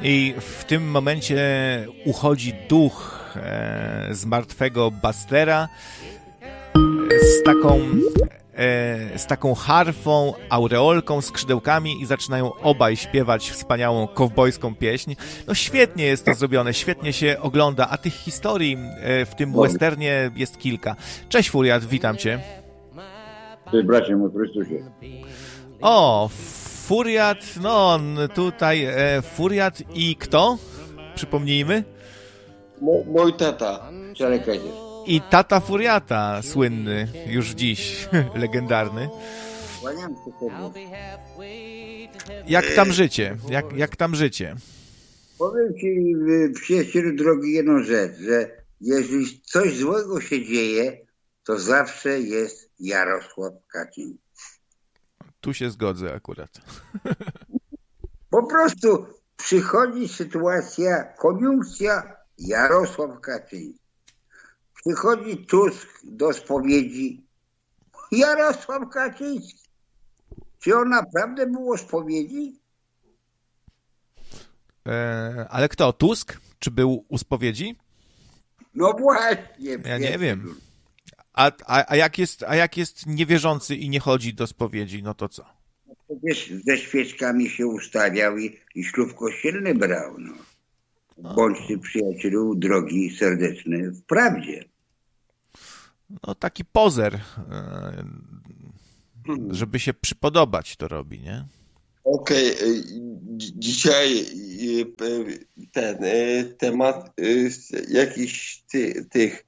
I w tym momencie uchodzi duch z martwego Bustera z taką harfą, aureolką, skrzydełkami i zaczynają obaj śpiewać wspaniałą kowbojską pieśń. No świetnie jest to zrobione, świetnie się ogląda, a tych historii w tym westernie jest kilka. Cześć Furiat, witam Cię. Cześć bracie mój Chrystusie. O, Furiat, no tutaj Furiat i kto? Przypomnijmy. Mój tata, Czarek Kazierz. I tata Furiata, słynny już dziś, legendarny. Kłaniam się sobie. Jak tam życie? Jak tam życie? Powiem Ci, przyjacielu drogi, jedną rzecz, że jeżeli coś złego się dzieje, to zawsze jest Jarosław Kaczyński. Tu się zgodzę akurat. Po prostu przychodzi sytuacja, koniunkcja Jarosław Kaczyński. Przychodzi Tusk do spowiedzi. Jarosław Kaczyński. Czy on naprawdę był o spowiedzi? Ale kto? Tusk? Czy był u spowiedzi? No właśnie. Ja nie wiem. A jak jest niewierzący i nie chodzi do spowiedzi, no to co? Przecież ze świeczkami się ustawiał i ślub kościelny brał. No. Bądź ty, przyjacielu drogi, serdeczny, w prawdzie. No taki pozer, żeby się przypodobać, to robi, nie? Okej, dzisiaj ten temat jakichś tych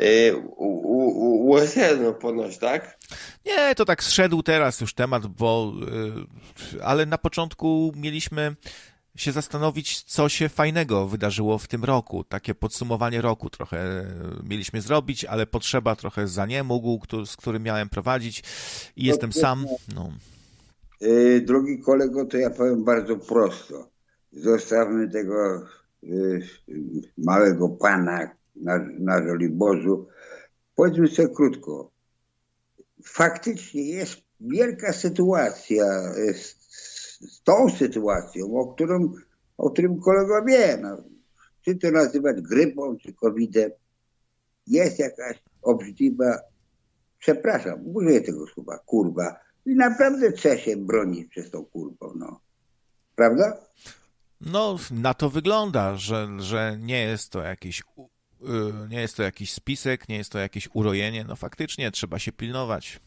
westernów ponoć, tak? Nie, to tak zszedł teraz już temat, ale na początku mieliśmy się zastanowić, co się fajnego wydarzyło w tym roku. Takie podsumowanie roku trochę mieliśmy zrobić, ale potrzeba trochę zaniemógł, z którym miałem prowadzić i jestem sam. No. Drogi kolego, to ja powiem bardzo prosto. Zostawmy tego małego pana na Żoliborzu. Powiedzmy sobie krótko. Faktycznie jest wielka sytuacja z tą sytuacją, o którym kolega wie. No, czy to nazywać grypą, czy COVID-em. Jest jakaś obrzydliwa, przepraszam, użyję tego słowa, kurwa. I naprawdę trzeba się bronić przez tą kurwą, no. Prawda? No, na to wygląda, że nie jest to jakiś spisek, nie jest to jakieś urojenie. No faktycznie trzeba się pilnować.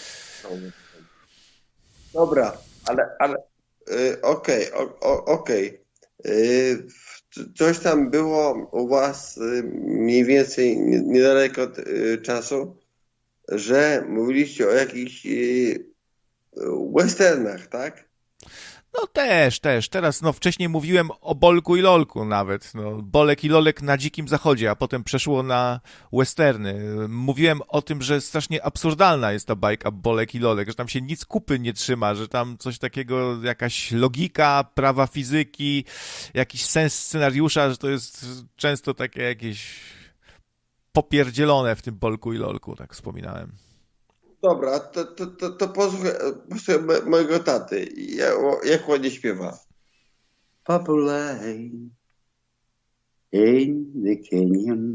Dobra, ale okej. Coś tam było u was mniej więcej niedaleko od czasu, że mówiliście o jakichś westernach, tak? No też. Teraz, wcześniej mówiłem o Bolku i Lolku nawet. No, Bolek i Lolek na Dzikim Zachodzie, a potem przeszło na westerny. Mówiłem o tym, że strasznie absurdalna jest ta bajka Bolek i Lolek, że tam się nic kupy nie trzyma, że tam coś takiego, jakaś logika, prawa fizyki, jakiś sens scenariusza, że to jest często takie jakieś popierdzielone w tym Bolku i Lolku, tak wspominałem. Dobra, to posłuchaj mojego taty. Jak ładnie śpiewa. Populate in the canyon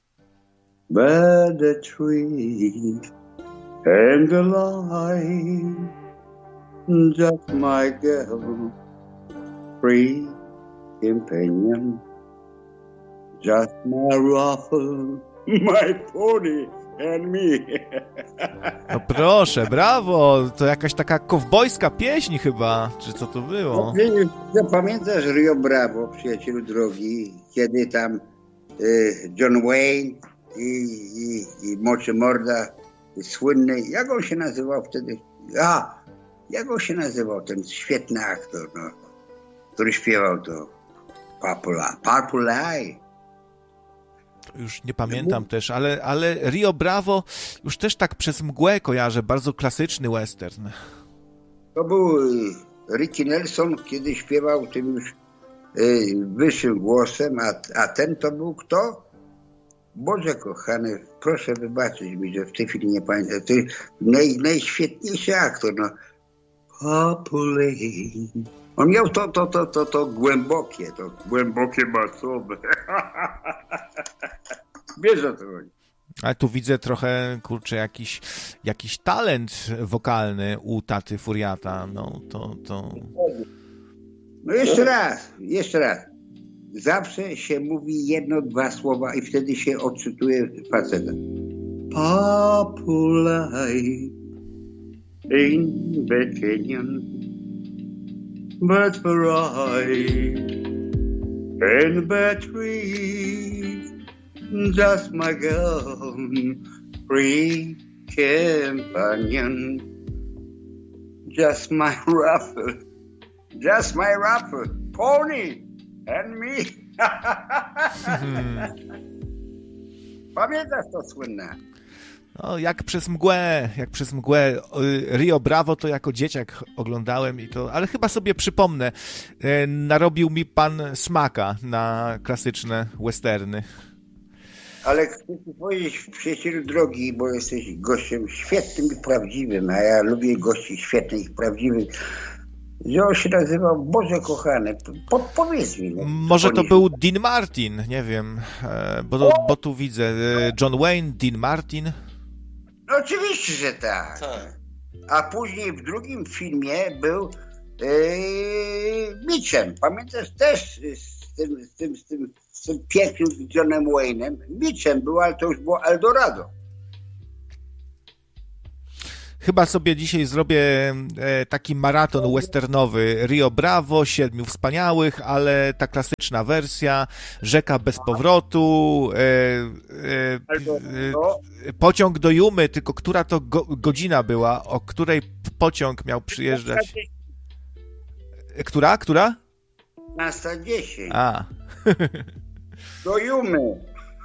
by the tree and the light, just my girl, free companion, just my ruffle, my pony and me. No proszę, brawo! To jakaś taka kowbojska pieśń chyba, czy co to było? Pamiętasz Rio Bravo, przyjacielu drogi, kiedy tam John Wayne i Moczy Morda słynny, jak on się nazywał wtedy? Jak on się nazywał, ten świetny aktor, no, który śpiewał to Purple Eye. Już nie pamiętam też, ale Rio Bravo już też tak przez mgłę kojarzę, bardzo klasyczny western. To był Ricky Nelson, kiedy śpiewał tym już wyższym głosem, a ten to był kto? Boże kochany, proszę wybaczyć mi, że w tej chwili nie pamiętam. To jest najświetniejszy aktor, no. On miał to głębokie masowe. Wiesz o to chodzi. Ale tu widzę trochę, kurczę, jakiś talent wokalny u taty Furiata. No to... No jeszcze raz. Zawsze się mówi jedno, dwa słowa i wtedy się odczytuje faceta. Populi in Virginia, but bright in the trees, just my girl, free companion, just my rapper, pony and me. Pamiętasz to słynne? No, jak przez mgłę. Rio Bravo to jako dzieciak oglądałem ale chyba sobie przypomnę. Narobił mi pan smaka na klasyczne westerny. Ale chcę ci powiedzieć, przyjacielu drogi, bo jesteś gościem świetnym i prawdziwym, a ja lubię gości świetnych i prawdziwych, że on się nazywał Boże kochany. Powiedz mi. Może to był Dean Martin, nie wiem, bo tu widzę John Wayne, Dean Martin. No oczywiście, że tak. A później w drugim filmie był Mitchem. Pamiętasz też z tym pięknym Johnem Wayne'em? Mitchem był, ale to już było Eldorado. Chyba sobie dzisiaj zrobię taki maraton westernowy. Rio Bravo, Siedmiu Wspaniałych, ale ta klasyczna wersja, Rzeka bez powrotu, Pociąg do Jumy, tylko która to godzina była, o której pociąg miał przyjeżdżać? Która? 15:10. A. Do Jumy.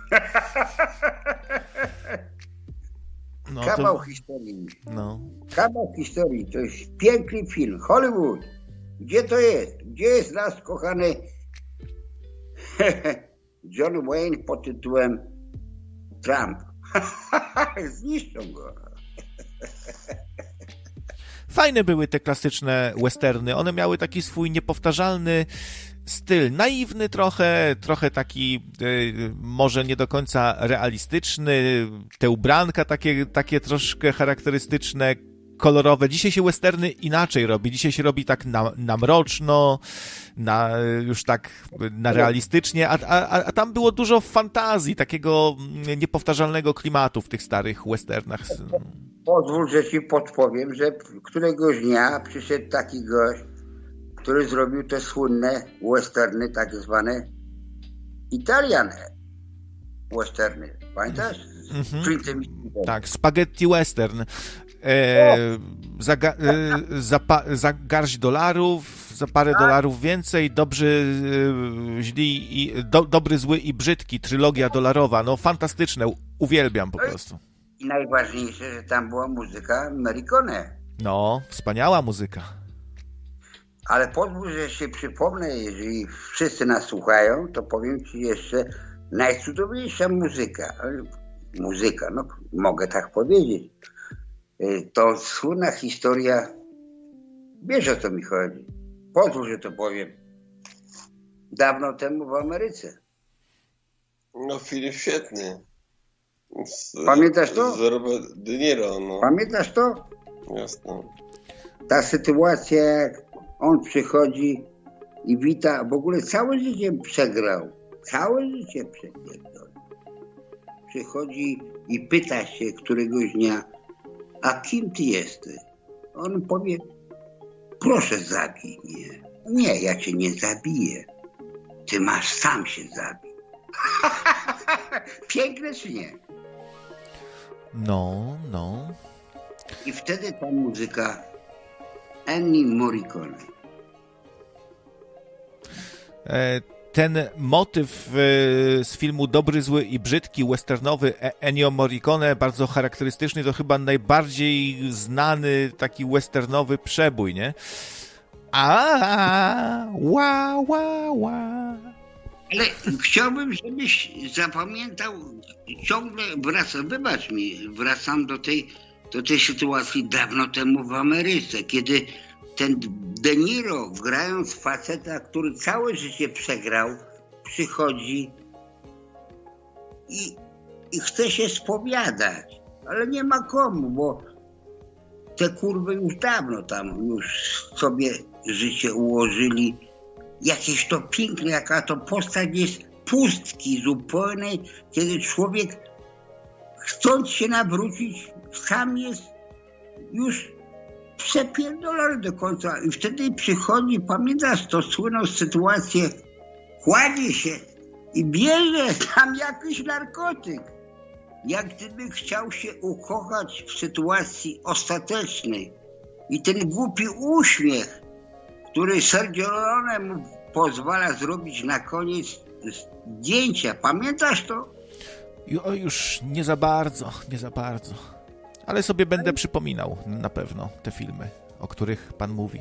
No, Kawał historii. No. Kawał historii. To jest piękny film. Hollywood. Gdzie to jest? Gdzie jest nasz kochany John Wayne pod tytułem Trump? Zniszczą go. Fajne były te klasyczne westerny. One miały taki swój niepowtarzalny styl, naiwny trochę taki może nie do końca realistyczny, te ubranka takie troszkę charakterystyczne, kolorowe. Dzisiaj się westerny inaczej robi. Dzisiaj się robi tak na mroczno, już tak na realistycznie, a tam było dużo fantazji, takiego niepowtarzalnego klimatu w tych starych westernach. Pozwól, że ci podpowiem, że któregoś dnia przyszedł taki gość, który zrobił te słynne westerny, tak zwane Italian westerny. Pamiętasz? Tak, spaghetti western. Za garść dolarów, za parę dolarów więcej, dobrzy, źli i dobry, zły i brzydki, trylogia dolarowa. No fantastyczne, uwielbiam po prostu. I najważniejsze, że tam była muzyka Morricone. No, wspaniała muzyka. Ale pozwól, że się przypomnę, jeżeli wszyscy nas słuchają, to powiem ci jeszcze najcudowniejsza muzyka, no mogę tak powiedzieć. To słynna historia, wiesz o co mi chodzi. Pozwól, że to powiem. Dawno temu w Ameryce. No film świetny. Pamiętasz to? Z Robert De Niro, no. Pamiętasz to? Jasne. Ta sytuacja, jak on przychodzi i wita, w ogóle całe życie przegrał. Przychodzi i pyta się któregoś dnia, a kim ty jesteś? On powie, proszę zabij mnie. Nie, ja cię nie zabiję. Ty masz sam się zabić. Piękne czy nie? No. I wtedy ta muzyka Ennio Morricone. Ten motyw z filmu Dobry, Zły i Brzydki, westernowy Ennio Morricone, bardzo charakterystyczny, to chyba najbardziej znany taki westernowy przebój, nie? Ale chciałbym, żebyś zapamiętał, ciągle wracam do tej sytuacji dawno temu w Ameryce, kiedy ten De Niro, grając faceta, który całe życie przegrał, przychodzi i chce się spowiadać, ale nie ma komu, bo te kurwy już dawno tam sobie życie ułożyli. Jakieś to piękne, jaka to postać jest pustki zupełnej, kiedy człowiek, chcąc się nawrócić, sam jest już przepierdolony do końca. I wtedy przychodzi, pamiętasz to słynną sytuację, kładzie się i bierze tam jakiś narkotyk. Jak gdyby chciał się ukochać w sytuacji ostatecznej. I ten głupi uśmiech, który Sergio Leone mu pozwala zrobić na koniec zdjęcia. Pamiętasz to? Już nie za bardzo. Ale sobie będę przypominał na pewno te filmy, o których pan mówi.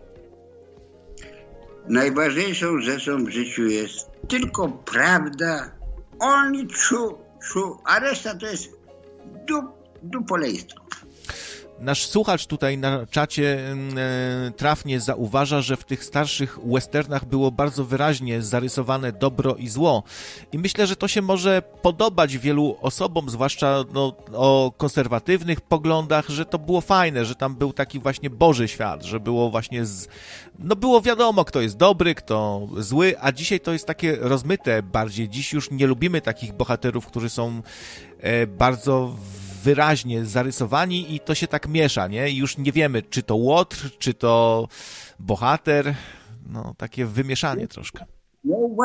Najważniejszą rzeczą w życiu jest tylko prawda, only true, a reszta to jest dupoleństwo. Nasz słuchacz tutaj na czacie trafnie zauważa, że w tych starszych westernach było bardzo wyraźnie zarysowane dobro i zło. I myślę, że to się może podobać wielu osobom, zwłaszcza o konserwatywnych poglądach, że to było fajne, że tam był taki właśnie Boży świat, że było właśnie było wiadomo, kto jest dobry, kto zły, a dzisiaj to jest takie rozmyte bardziej. Dziś już nie lubimy takich bohaterów, którzy są bardzo wyraźnie zarysowani i to się tak miesza, nie? I już nie wiemy, czy to łotr, czy to bohater. No, takie wymieszanie troszkę.